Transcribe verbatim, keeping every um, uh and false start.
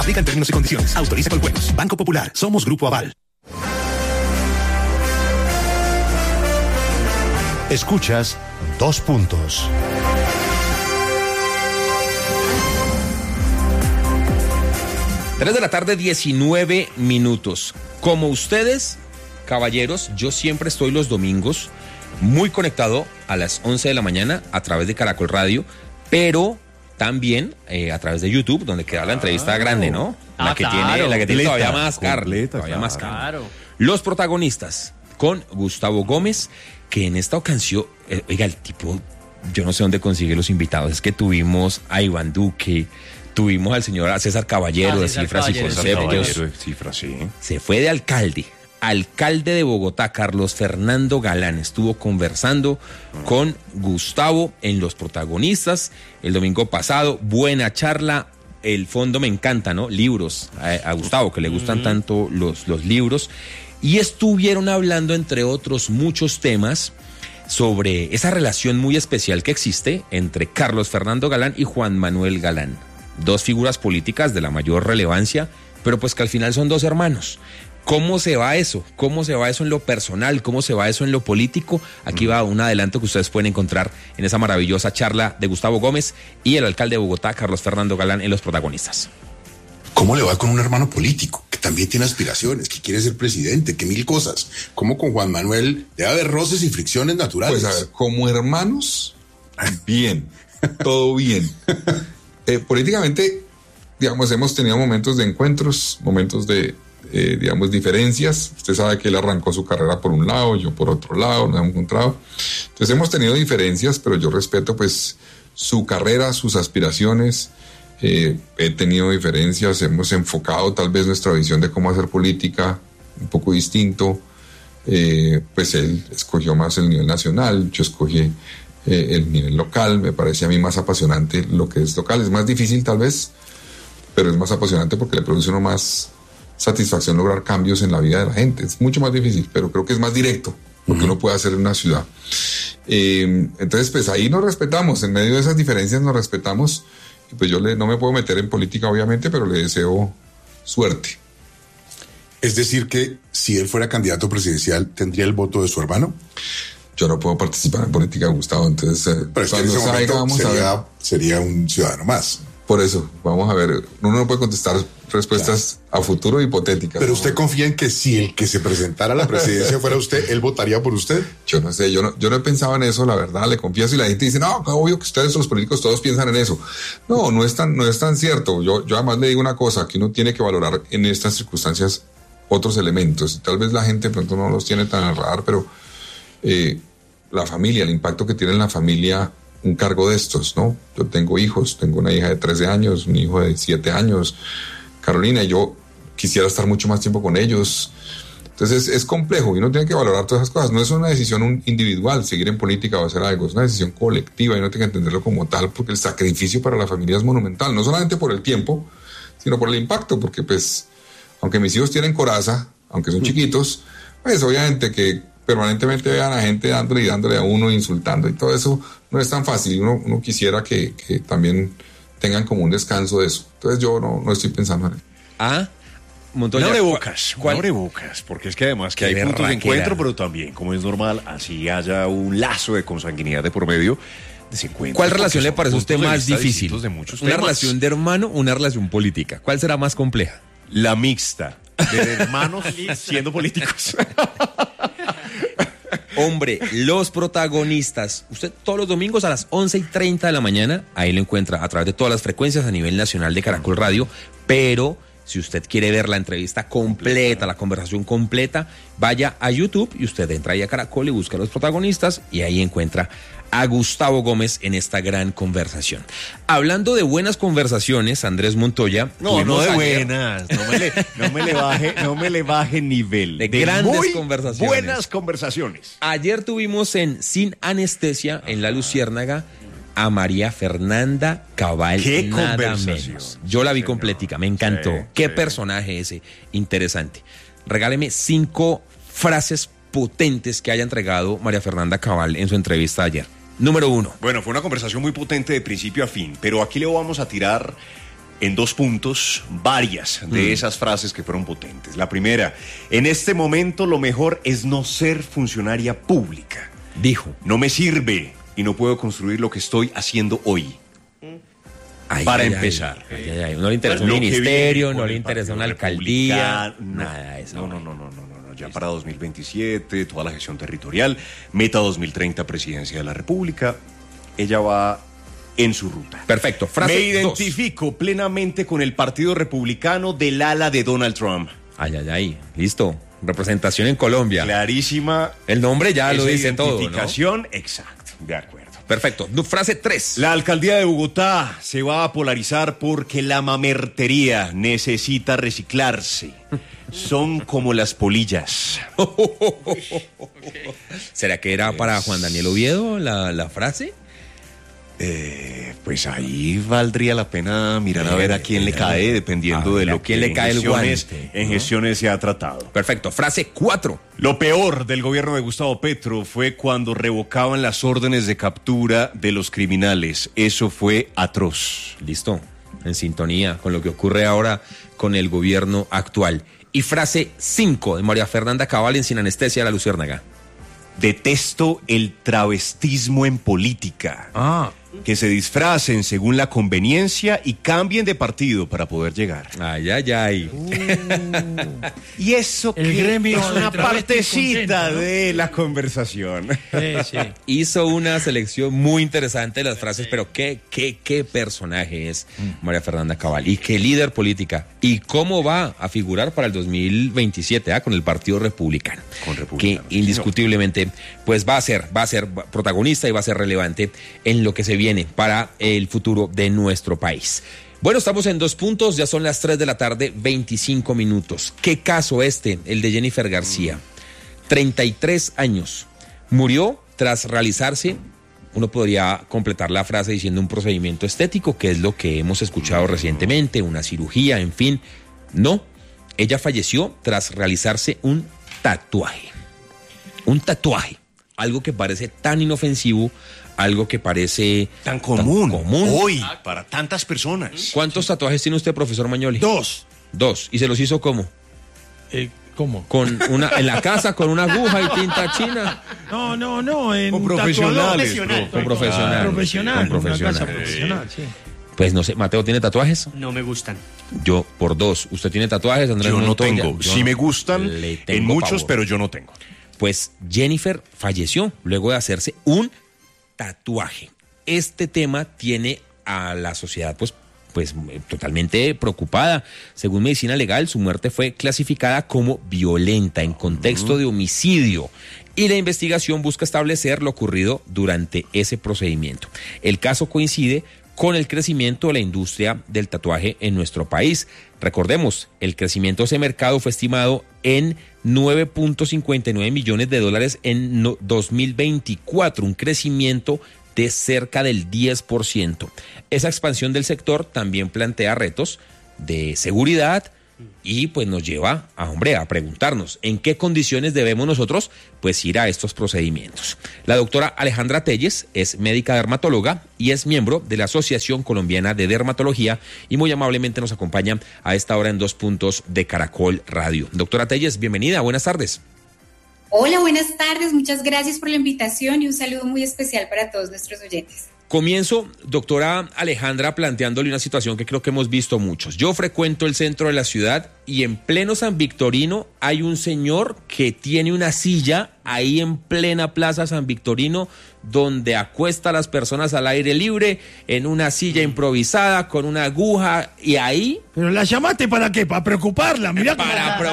Aplica en términos y condiciones. Autoriza con juegos. Banco Popular. Somos Grupo Aval. Escuchas Dos Puntos. tres de la tarde, diecinueve minutos. Como ustedes, caballeros, yo siempre estoy los domingos muy conectado a las once de la mañana a través de Caracol Radio, pero también eh, a través de YouTube, donde queda la entrevista grande, ¿no? Ah, la que claro, tiene, la que tiene completa, todavía más carne. completa, Todavía claro. más carne. Claro. Los protagonistas con Gustavo Gómez, que en esta ocasión, eh, oiga, el tipo, yo no sé dónde consigue los invitados, es que tuvimos a Iván Duque, tuvimos al señor César Caballero, Ah, de César Cifras Caballero, y César Conceptos. Caballero. Cifras, sí. Se fue de alcalde. Alcalde de Bogotá, Carlos Fernando Galán, estuvo conversando con Gustavo en Los Protagonistas el domingo pasado. Buena charla. El fondo me encanta, ¿no? Libros. A, a Gustavo, que le gustan uh-huh. tanto los, los libros. Y estuvieron hablando, entre otros muchos temas, sobre esa relación muy especial que existe entre Carlos Fernando Galán y Juan Manuel Galán. Dos figuras políticas de la mayor relevancia, pero pues que al final son dos hermanos. ¿Cómo se va eso? ¿Cómo se va eso en lo personal? ¿Cómo se va eso en lo político? Aquí va un adelanto que ustedes pueden encontrar en esa maravillosa charla de Gustavo Gómez y el alcalde de Bogotá, Carlos Fernando Galán, en Los Protagonistas. ¿Cómo le va con un hermano político que también tiene aspiraciones, que quiere ser presidente, que mil cosas? ¿Cómo con Juan Manuel debe haber roces y fricciones naturales? Pues a ver, como hermanos, bien, todo bien. Eh, políticamente, digamos, hemos tenido momentos de encuentros, momentos de... Eh, digamos, diferencias. Usted sabe que él arrancó su carrera por un lado, yo por otro lado, nos hemos encontrado. Entonces hemos tenido diferencias, pero yo respeto pues su carrera, sus aspiraciones. Eh, he tenido diferencias, hemos enfocado tal vez nuestra visión de cómo hacer política un poco distinto. Eh, pues él escogió más el nivel nacional, yo escogí eh, el nivel local. Me parece a mí más apasionante lo que es local. Es más difícil tal vez, pero es más apasionante porque le produce uno más satisfacción lograr cambios en la vida de la gente. Es mucho más difícil, pero creo que es más directo, porque uh-huh. uno puede hacer en una ciudad. Eh, entonces, pues ahí nos respetamos, en medio de esas diferencias nos respetamos, y pues yo le, no me puedo meter en política, obviamente, pero le deseo suerte. Es decir que si él fuera candidato presidencial, ¿tendría el voto de su hermano? Yo no puedo participar en política, Gustavo, entonces eh, pero es que en ese salga, momento vamos sería, a ver. sería un ciudadano más. Por eso, vamos a ver, uno no puede contestar respuestas claro. a futuro hipotéticas. Pero ¿no? usted confía en que si el que se presentara a la presidencia fuera usted, él votaría por usted. Yo no sé, yo no, yo no he pensado en eso, la verdad, le confieso, y la gente dice, no, obvio que ustedes los políticos todos piensan en eso. No, no es tan, no es tan cierto. Yo, yo además le digo una cosa, que uno tiene que valorar en estas circunstancias otros elementos. Tal vez la gente de pronto no los tiene tan al radar, pero eh, la familia, el impacto que tiene en la familia un cargo de estos, ¿no? Yo tengo hijos, tengo una hija de trece años, un hijo de siete años, Carolina, y yo quisiera estar mucho más tiempo con ellos. Entonces es, es complejo y uno tiene que valorar todas esas cosas. No es una decisión individual seguir en política o hacer algo, es una decisión colectiva y uno tiene que entenderlo como tal, porque el sacrificio para la familia es monumental, no solamente por el tiempo, sino por el impacto, porque pues, aunque mis hijos tienen coraza, aunque son chiquitos, pues obviamente que permanentemente vean a gente dándole y dándole a uno, insultando y todo eso, no es tan fácil. Uno, uno quisiera que, que también tengan como un descanso de eso. Entonces yo no, no estoy pensando en eso. Ah, Montoya. No le buscas, ¿Cuál? no le buscas, porque es que además que Qué hay puntos de berraquera. encuentro, pero también, como es normal, así haya un lazo de consanguinidad de por medio, desencuentros. ¿Cuál relación le parece a usted puntos de más vista difícil? distintos de muchos ¿Una temas. relación de hermano o una relación política? ¿Cuál será más compleja? La mixta, de hermanos siendo políticos. Hombre, Los Protagonistas. Usted todos los domingos a las once y treinta de la mañana, ahí lo encuentra a través de todas las frecuencias a nivel nacional de Caracol Radio, pero si usted quiere ver la entrevista completa, la conversación completa, vaya a YouTube y usted entra ahí a Caracol y busca a Los Protagonistas y ahí encuentra a Gustavo Gómez en esta gran conversación. Hablando de buenas conversaciones, Andrés Montoya. No, no de ayer, buenas, no me, le, no me le baje, no me le baje nivel. De, de grandes muy conversaciones. Buenas conversaciones. Ayer tuvimos en Sin Anestesia, en La Luciérnaga, a María Fernanda Cabal. ¿Qué nada conversación? menos. Yo la vi completica, me encantó. Sí, Qué sí. personaje ese, interesante. Regáleme cinco frases potentes que haya entregado María Fernanda Cabal en su entrevista ayer. Número uno. Bueno, fue una conversación muy potente de principio a fin, pero aquí le vamos a tirar en dos puntos varias de mm. esas frases que fueron potentes. La primera, en este momento lo mejor es no ser funcionaria pública. Dijo. No me sirve y no puedo construir lo que estoy haciendo hoy. Ay, para ay, empezar. Ay, ay, ay. No le interesa un ministerio, no le interesa una alcaldía, nada de eso. No, no, no, no, no, no, no. Ya para dos mil veintisiete, toda la gestión territorial, meta dos mil treinta, presidencia de la República. Ella va en su ruta. Perfecto. Frase Me identifico dos. plenamente con el Partido Republicano del ala de Donald Trump. Ay, ay, ay. Listo. Representación en Colombia. Clarísima. El nombre ya lo dice todo, ¿no? Identificación, exacto. De acuerdo. Perfecto. Frase tres. La alcaldía de Bogotá se va a polarizar porque la mamertería necesita reciclarse. Son como las polillas. ¿Será que era para Juan Daniel Oviedo la, la frase? Eh, pues ahí valdría la pena mirar a ver a quién le cae, dependiendo de lo que le cae el guante, en gestiones se ha tratado. Perfecto. Frase cuatro. Lo peor del gobierno de Gustavo Petro fue cuando revocaban las órdenes de captura de los criminales. Eso fue atroz. Listo. En sintonía con lo que ocurre ahora con el gobierno actual. Y frase cinco de María Fernanda Cabal en Sin Anestesia, La Luciérnaga. Detesto el travestismo en política. Ah. Que se disfracen según la conveniencia y cambien de partido para poder llegar. Ay, ay, ay. Uh. Y eso el que gremio es una partecita contento, ¿no? de la conversación. Sí, sí. Hizo una selección muy interesante de las frases, pero qué, qué, qué personaje es María Fernanda Cabal y qué líder política y cómo va a figurar para el dos mil veintisiete, ¿ah? Con el Partido Republicano. Con Republicano. Que indiscutiblemente pues va a ser, va a ser protagonista y va a ser relevante en lo que se viene para el futuro de nuestro país. Bueno, estamos en dos puntos, ya son las tres de la tarde, veinticinco minutos. ¿Qué caso este? El de Jennifer García. treinta y tres años. Murió tras realizarse, uno podría completar la frase diciendo un procedimiento estético, que es lo que hemos escuchado recientemente, una cirugía, en fin. No, ella falleció tras realizarse un tatuaje. Un tatuaje. Algo que parece tan inofensivo, algo que parece tan común, tan común hoy para tantas personas. ¿Cuántos tatuajes tiene usted, profesor Magnoli? Dos. Dos. ¿Y se los hizo cómo? Eh, ¿Cómo? Con una, en la casa, con una aguja y tinta china. No, no, no. En con profesionales. Profesional. Con profesional. Con profesional. Con profesional. Una casa profesional, sí. Pues no sé, Mateo, ¿tiene tatuajes? No me gustan. Yo, por dos. ¿Usted tiene tatuajes, Andrés Yo no Montoya? tengo. Yo sí no. me gustan, en muchos, pavor. pero yo no tengo. Pues Jennifer falleció luego de hacerse un tatuaje. Este tema tiene a la sociedad pues, pues totalmente preocupada. Según Medicina Legal, su muerte fue clasificada como violenta en contexto de homicidio y la investigación busca establecer lo ocurrido durante ese procedimiento. El caso coincide con el crecimiento de la industria del tatuaje en nuestro país. Recordemos, el crecimiento de ese mercado fue estimado en nueve punto cincuenta y nueve millones de dólares en dos mil veinticuatro, un crecimiento de cerca del diez por ciento. Esa expansión del sector también plantea retos de seguridad y pues nos lleva a, hombre, a preguntarnos en qué condiciones debemos nosotros pues ir a estos procedimientos. La doctora Alejandra Telles es médica dermatóloga y es miembro de la Asociación Colombiana de Dermatología y muy amablemente nos acompaña a esta hora en Dos Puntos de Caracol Radio. Doctora Telles, bienvenida, buenas tardes. Hola, buenas tardes, muchas gracias por la invitación y un saludo muy especial para todos nuestros oyentes. Comienzo, doctora Alejandra, planteándole una situación que creo que hemos visto muchos. Yo frecuento el centro de la ciudad y en pleno San Victorino hay un señor que tiene una silla ahí en plena Plaza San Victorino donde acuesta a las personas al aire libre en una silla improvisada con una aguja y ahí... ¿Pero la llamaste para qué? ¿Para preocuparla? Mirá para